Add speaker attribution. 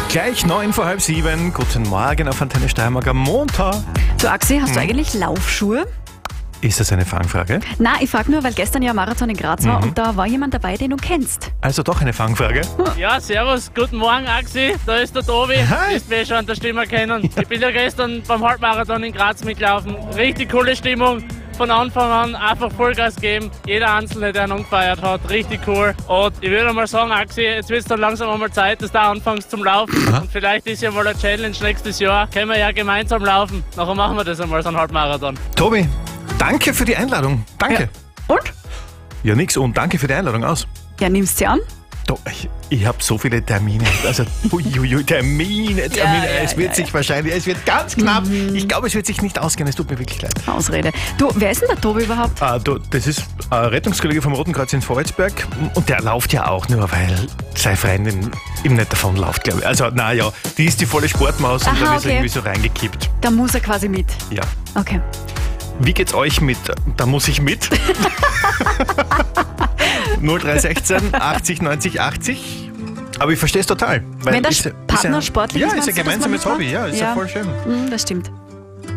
Speaker 1: Gleich 6:09. Guten Morgen auf Antenne Steiermark am Montag.
Speaker 2: Du Axi, hast du eigentlich Laufschuhe?
Speaker 1: Ist das eine Fangfrage?
Speaker 2: Na, ich frage nur, weil gestern ja Marathon in Graz war und da war jemand dabei, den du kennst.
Speaker 1: Also doch eine Fangfrage?
Speaker 3: Ja, servus, guten Morgen Axi, da ist der Tobi.
Speaker 1: Hi.
Speaker 3: Ist mir schon an der Stimme kennen. Ich bin ja gestern beim Halbmarathon in Graz mitgelaufen. Richtig coole Stimmung. Von Anfang an einfach Vollgas geben. Jeder Einzelne, der ihn angefeiert hat. Richtig cool. Und ich würde mal sagen, Axi, jetzt wird es dann langsam einmal Zeit, dass du anfängst zum Laufen. Und vielleicht ist ja mal eine Challenge nächstes Jahr. Können wir ja gemeinsam laufen. Nachher machen wir das einmal, so einen Halbmarathon.
Speaker 1: Tobi, danke für die Einladung. Danke.
Speaker 2: Und?
Speaker 1: Ja, nix und danke für die Einladung aus.
Speaker 2: Ja, nimmst sie an?
Speaker 1: Ich habe so viele Termine. Also, Termine. Es wird ganz knapp. Ich glaube, es wird sich nicht ausgehen. Es tut mir wirklich leid.
Speaker 2: Ausrede. Du, wer ist denn der Tobi überhaupt?
Speaker 1: Das ist ein Rettungskollege vom Roten Kreuz in Vorarlberg. Und der läuft ja auch nur, weil seine Freundin ihm nicht davonläuft, glaube ich. Also, naja, die ist die volle Sportmaus und da ist er irgendwie so reingekippt.
Speaker 2: Da muss er quasi mit.
Speaker 1: Ja.
Speaker 2: Okay.
Speaker 1: Wie geht's euch mit? Da muss ich mit. 0316 80 90 80. Aber ich verstehe es total. Weil
Speaker 2: Wenn der Partner sportlich ist,
Speaker 1: ja, ist ein gemeinsames Hobby. Ja, ist ja voll schön.
Speaker 2: Das stimmt.